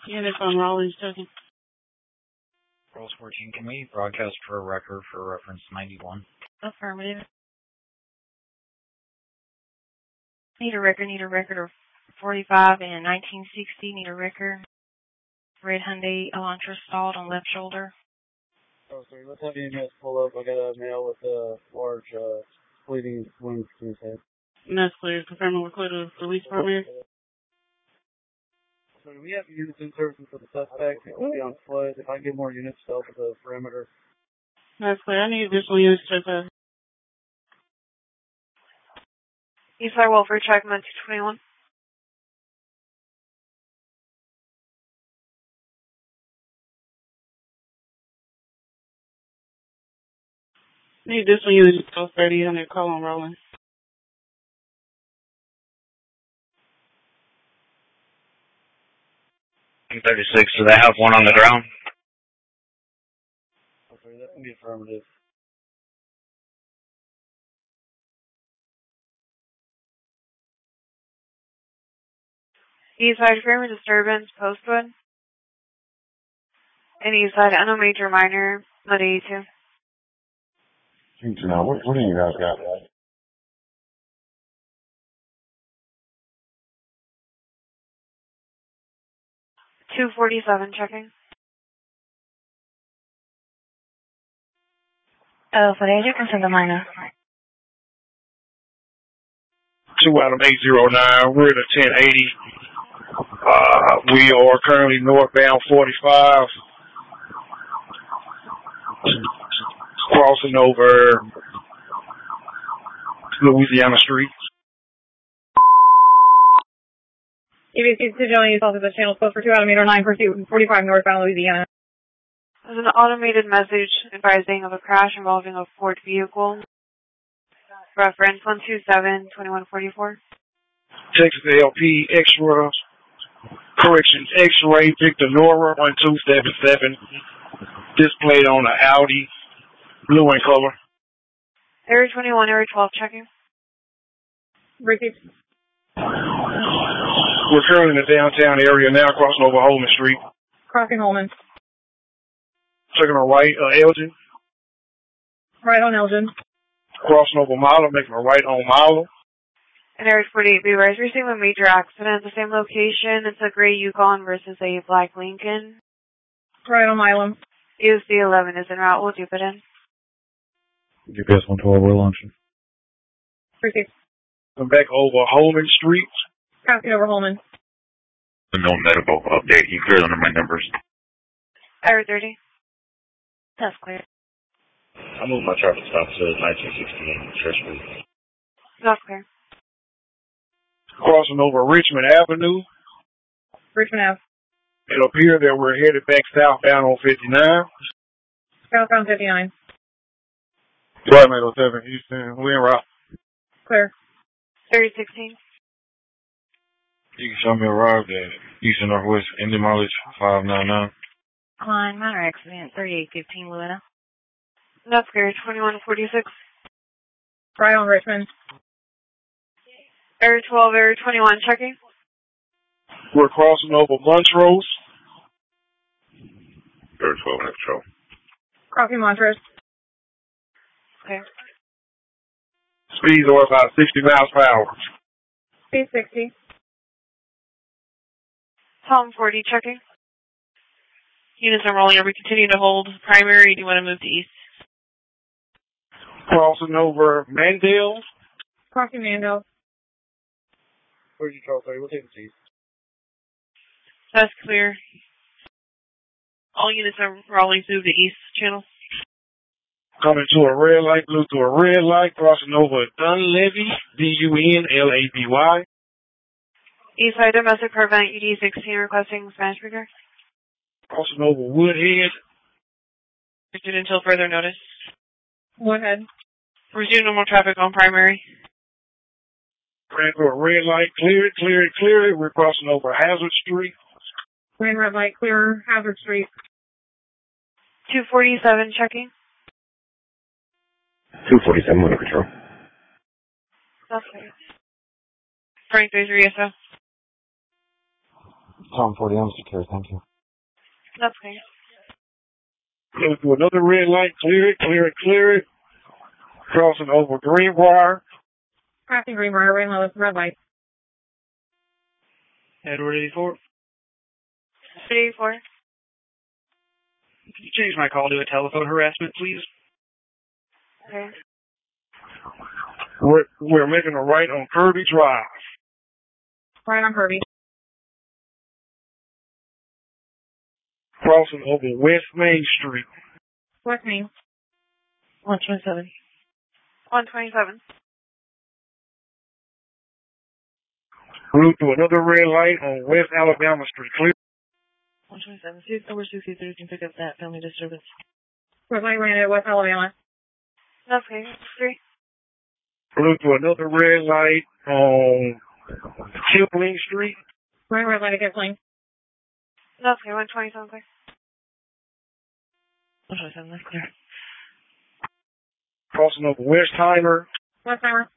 Unit on Rawlins checking. Rolls 14, can we broadcast for a record for reference 91? Affirmative. Need a record of 45 and 1960. Need a record. Red Hyundai Elantra stalled on left shoulder. Oh, sorry, let's have units pull up. I got a male with a large bleeding wound to his head. That's clear. Confirming we're clear to the police department. So we have units in service for the suspect. He'll be on foot. If I get more units to help with the perimeter. That's clear. I need additional units to check that. Eastside Welfare check 221. Need additional units to 30 on their call on Rawlins. $36, do they have one on the ground? Okay, that can be affirmative. Eastside Framer disturbance, Postwood. And Eastside, no major minor, Mud 82. Now, what do you guys got? 247 checking. For the agent, concern the minor. 2 out of 809, we're at a 1080. We are currently northbound 45, crossing over Louisiana Street. ABC General Use Office Channel code for 2 out of 809 pursuit 45 northbound Louisiana. There's an automated message advising of a crash involving a Ford vehicle. Reference 127-2144. Texas LP Extra, correction, X-ray, Victor Nora 1277, displayed on an Audi, blue in color. Area 21, Area 12 checking. Received. We're currently in the downtown area now, crossing over Holman Street. Crossing Holman. Taking a right, Elgin. Right on Elgin. Crossing over Milo, making a right on Milo. And Area 48, be rise receiving a major accident at the same location. It's a gray Yukon versus a black Lincoln. Right on Milo. EOC 11 is en route. We'll dip it in. GPS 112, we're launching. Received. Come back over Holman Street. Passing over Holman. No medical update. You cleared under my numbers. Area 30. That's clear. I moved my traffic stop to 1968 Church Street. That's clear. Crossing over Richmond Avenue. Richmond Ave. It appears that we're headed back southbound on 59. Southbound 59. Right, 07, Houston. We're en route. Clear. Area 16. You can show me a ride at Eastern Northwest, Indy mileage 599. On minor accident, 3815 Louetta. That's clear. 2146. Right on Richmond. Area 12, Area 21 checking. We're crossing over Montrose. Area 12 Metro. Crossing Montrose. Okay. Speeds are about 60 miles per hour. Speed 60. Tom 40 checking. Units are rolling. Are we continuing to hold primary? Or do you want to move to east? Crossing over Mandel. Crossing Mandel. Where's your Charles? Sorry, we'll take the east. That's clear. All units are rolling through the east channel. Coming to a red light, blue to a red light, crossing over Dunleavy, Dunlaby. Eastside domestic prevent UD 16 requesting Spanish speaker. Crossing over Woodhead. Pursued until further notice. Go ahead. Resume normal traffic on primary. Ran through a red light, clear it. We're crossing over Hazard Street. Green red light, clear, Hazard Street. 247 checking. 247 under control. That's clear. Frank 33 SO. Tom 40, I'm secure, thank you. That's okay. Go through another red light, clear it, clear it, clear it. Crossing over Greenbrier. Crossing Greenbrier, red light. Edward 84. 384. Can you change my call to a telephone harassment, please? Okay. We're making a right on Kirby Drive. Right on Kirby. Crossing over West Main Street. West Main. 127. 127. Route to another red light on West Alabama Street. Clear. 127. Over 63 can pick up that family disturbance. Red light ran at West Alabama. That's okay. 3. Route to another red light on Kipling Street. Right red light at Kipling. That's okay. 127. Clear. 127, that's clear. Crossing over Westheimer. Westheimer.